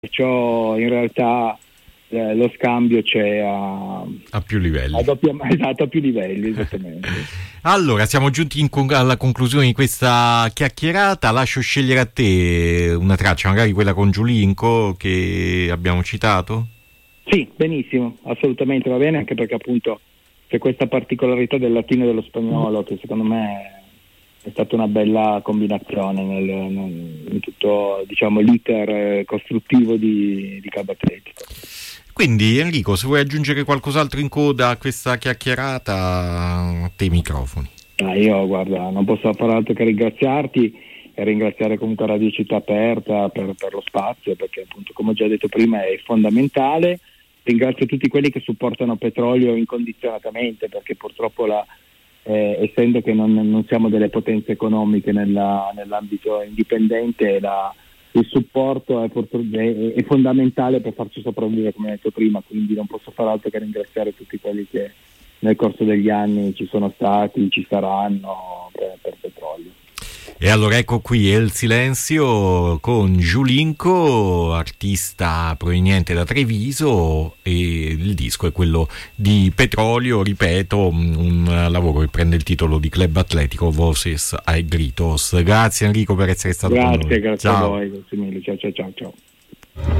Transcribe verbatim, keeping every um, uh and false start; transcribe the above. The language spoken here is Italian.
perciò in realtà eh, lo scambio c'è a, a più livelli. A doppia, esatto, a più livelli, esattamente. Allora, siamo giunti in con- alla conclusione di questa chiacchierata. Lascio scegliere a te una traccia, magari quella con Giulinco che abbiamo citato. Sì, benissimo, assolutamente va bene, anche perché appunto c'è questa particolarità del latino e dello spagnolo che secondo me è stata una bella combinazione nel, nel, in tutto, diciamo, l'iter costruttivo di, di Club Atletico. Quindi Enrico, se vuoi aggiungere qualcos'altro in coda a questa chiacchierata, a te i microfoni. Ah, io guarda, non posso fare altro che ringraziarti e ringraziare comunque Radio Città Aperta per, per lo spazio, perché appunto, come ho già detto prima, è fondamentale. Ringrazio tutti quelli che supportano Petrolio incondizionatamente, perché purtroppo la, eh, essendo che non, non siamo delle potenze economiche nella, nell'ambito indipendente, la, il supporto è, è, è fondamentale per farci sopravvivere, come ho detto prima, quindi non posso fare altro che ringraziare tutti quelli che nel corso degli anni ci sono stati, ci saranno per, per Petrolio. E allora ecco qui El Silenzio con Giulinco, artista proveniente da Treviso, e il disco è quello di Petrolio, ripeto, un lavoro che prende il titolo di Club Atletico Voces ai Gritos. Grazie Enrico per essere stato grazie, con noi. Grazie, ciao. a voi, grazie mille, ciao ciao ciao ciao.